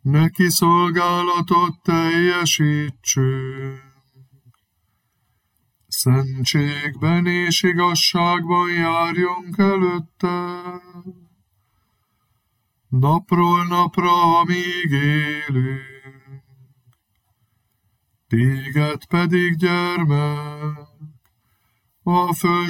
neki szolgálatot teljesítsünk. Szentségben és igazságban járjunk előtte, napról napra, amíg élünk. Téged pedig, gyermek, a